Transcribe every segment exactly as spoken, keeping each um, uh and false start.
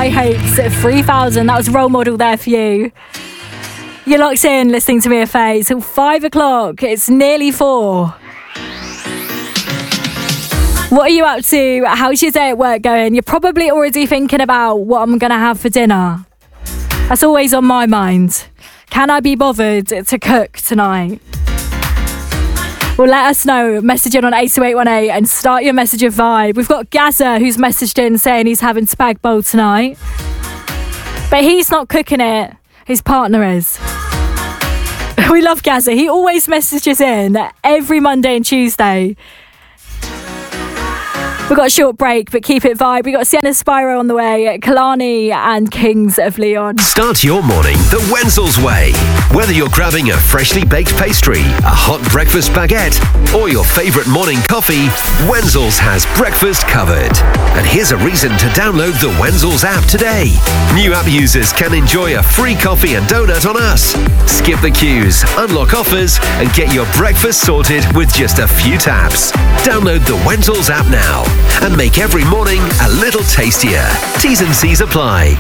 High Hopes at three thousand. That was Role Model there for you. You're locked in listening to Mia Faye till five o'clock. It's nearly four. What are you up to? How's your day at work going? You're probably already thinking about what I'm going to have for dinner. That's always on my mind. Can I be bothered to cook tonight? Well, let us know. Message in on eight two eight one eight and start your message of vibe. We've got Gazza who's messaged in saying he's having spag bowl tonight. But he's not cooking it. His partner is. We love Gazza. He always messages in every Monday and Tuesday. We've got a short break, but keep it vibe. We've got Sienna Spyro on the way, Kalani and Kings of Leon. Start your morning the Wenzel's way. Whether you're grabbing a freshly baked pastry, a hot breakfast baguette, or your favourite morning coffee, Wenzel's has breakfast covered. And here's a reason to download the Wenzel's app today. New app users can enjoy a free coffee and donut on us. Skip the queues, unlock offers, and get your breakfast sorted with just a few taps. Download the Wenzel's app now and make every morning a little tastier. T's and C's apply.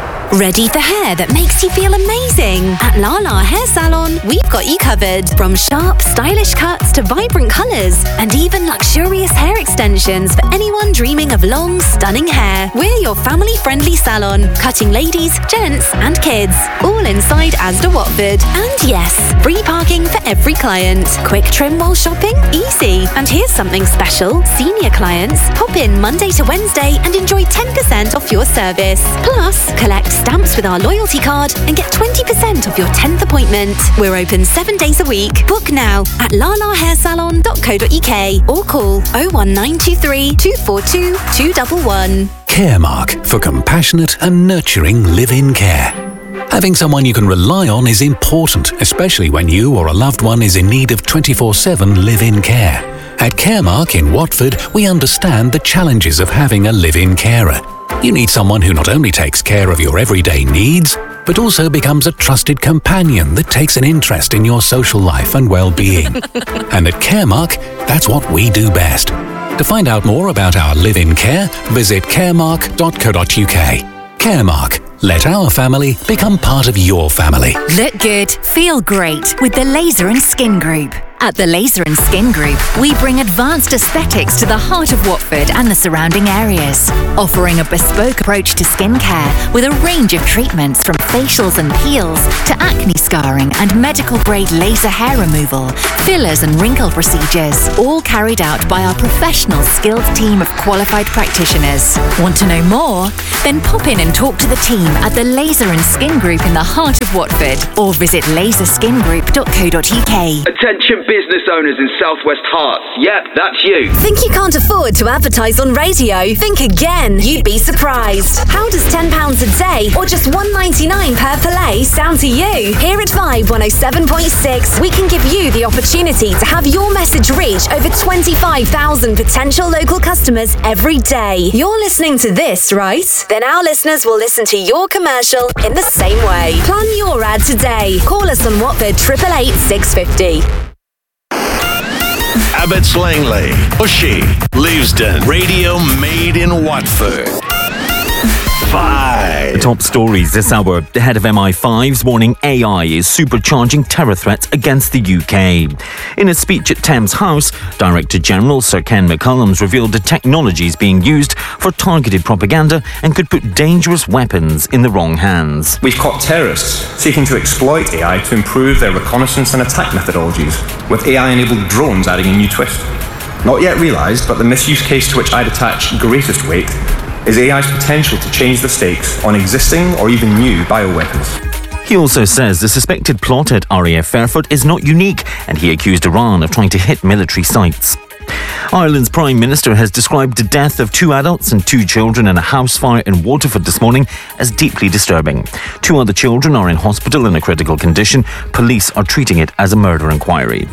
Ready for hair that makes you feel amazing? At Lala Hair Salon, we've got you covered. From sharp, stylish cuts to vibrant colours, and even luxurious hair extensions for anyone dreaming of long, stunning hair. We're your family-friendly salon, cutting ladies, gents and kids. All inside Asda Watford. And yes, free parking for every client. Quick trim while shopping? Easy. And here's something special. Senior clients, pop in Monday to Wednesday and enjoy ten percent off your service. Plus, collect stamps with our loyalty card and get twenty percent off your tenth appointment. We're open seven days a week. Book now at lala hair salon dot co dot uk or call oh one nine two three, two four two, two one one. Caremark, for compassionate and nurturing live-in care. Having someone you can rely on is important, especially when you or a loved one is in need of twenty-four seven live-in care. At Caremark in Watford, we understand the challenges of having a live-in carer. You need someone who not only takes care of your everyday needs, but also becomes a trusted companion that takes an interest in your social life and well-being. And at Caremark, that's what we do best. To find out more about our live-in care, visit caremark dot co dot uk. Caremark. Let our family become part of your family. Look good, feel great with the Laser and Skin Group. At the Laser and Skin Group, we bring advanced aesthetics to the heart of Watford and the surrounding areas, offering a bespoke approach to skincare with a range of treatments from facials and peels to acne scarring and medical-grade laser hair removal, fillers and wrinkle procedures, all carried out by our professional, skilled team of qualified practitioners. Want to know more? Then pop in and talk to the team at the Laser and Skin Group in the heart of Watford, or visit laser skin group dot co dot uk. Attention business owners in Southwest Herts. Yep, that's you. Think you can't afford to advertise on radio? Think again. You'd be surprised. How does ten pounds a day or just one ninety-nine per play sound to you? Here at Vibe one oh seven point six, we can give you the opportunity to have your message reach over twenty-five thousand potential local customers every day. You're listening to this, right? Then our listeners will listen to your commercial in the same way. Plan your ad today. Call us on Watford eight eight eight, six five oh. Abbots Langley, Bushy, Leavesden, radio made in Watford. Five. The top stories this hour. The head of M I five's warning A I is supercharging terror threats against the U K. In a speech at Thames House, Director General Sir Ken McCullums revealed the technology is being used for targeted propaganda and could put dangerous weapons in the wrong hands. We've caught terrorists seeking to exploit A I to improve their reconnaissance and attack methodologies, with A I-enabled drones adding a new twist. Not yet realised, but the misuse case to which I'd attach greatest weight is A I's potential to change the stakes on existing or even new bioweapons. He also says the suspected plot at R A F Fairford is not unique, and he accused Iran of trying to hit military sites. Ireland's Prime Minister has described the death of two adults and two children in a house fire in Waterford this morning as deeply disturbing. Two other children are in hospital in a critical condition. Police are treating it as a murder inquiry.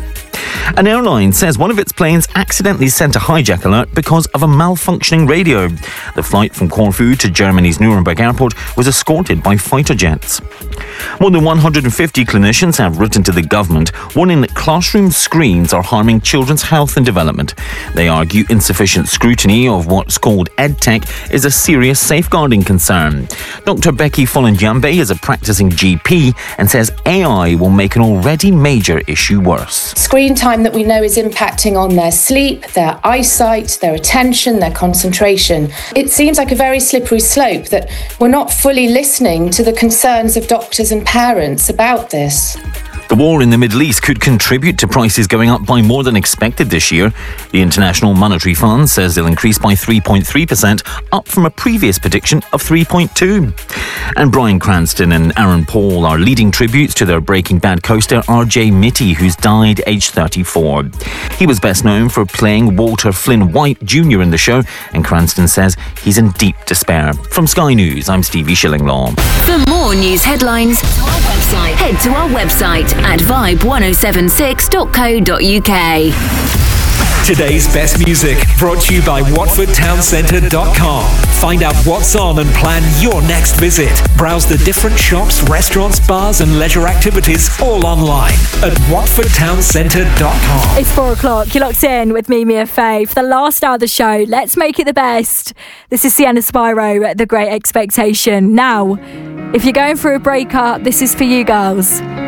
An airline says one of its planes accidentally sent a hijack alert because of a malfunctioning radio. The flight from Corfu to Germany's Nuremberg airport was escorted by fighter jets. More than one hundred fifty clinicians have written to the government warning that classroom screens are harming children's health and development. They argue insufficient scrutiny of what's called EdTech is a serious safeguarding concern. Doctor Becky Follen-Yambe is a practicing G P and says A I will make an already major issue worse. Screen time that we know is impacting on their sleep, their eyesight, their attention, their concentration. It seems like a very slippery slope that we're not fully listening to the concerns of doctors and parents about this. The war in the Middle East could contribute to prices going up by more than expected this year. The International Monetary Fund says they'll increase by three point three percent, up from a previous prediction of three point two. And Bryan Cranston and Aaron Paul are leading tributes to their Breaking Bad co-star R J Mitte, who's died aged thirty-four. He was best known for playing Walter Flynn White Junior in the show, and Cranston says he's in deep despair. From Sky News, I'm Stevie Shillinglaw. For more news headlines, head to our website at vibe ten seventy-six dot co dot uk. Today's best music brought to you by watford town centre dot com. Find out what's on and plan your next visit. Browse the different shops, restaurants, bars and leisure activities all online at watford town centre dot com. It's four o'clock. You're locked in with me, Mia Faye. For the last hour of the show, let's make it the best. This is Sienna Spyro, The Great Expectation. Now, if you're going through a breakup, this is for you girls.